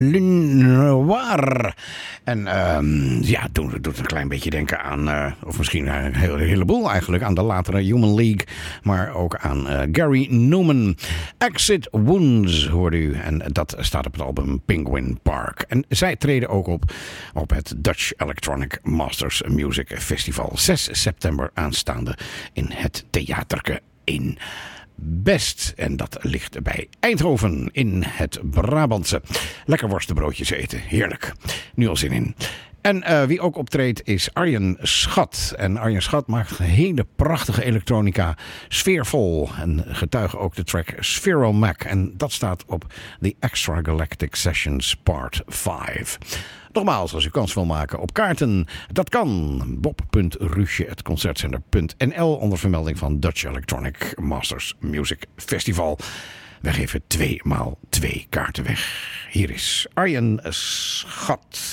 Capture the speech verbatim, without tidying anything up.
Lunoir. En um, ja, doet, doet een klein beetje denken aan, uh, of misschien een hele, heleboel eigenlijk, aan de latere Human League, maar ook aan uh, Gary Newman. Exit Wounds hoorde u en dat staat op het album Penguin Park. En zij treden ook op op het Dutch Electronic Masters Music Festival. zes september aanstaande in het Theaterke in Best. En dat ligt bij Eindhoven in het Brabantse. Lekker worstenbroodjes eten. Heerlijk. Nu al zin in. En uh, wie ook optreedt is Arjen Schat. En Arjen Schat maakt hele prachtige elektronica. Sfeervol. En getuige ook de track Spheral Mac. En dat staat op The Extra Galactic Sessions Part vijf. Nogmaals, als u kans wil maken op kaarten, dat kan. bob punt ruusje apenstaartje concertcenter punt n l onder vermelding van Dutch Electronic Masters Music Festival. Wij geven twee maal twee kaarten weg. Hier is Arjen Schat.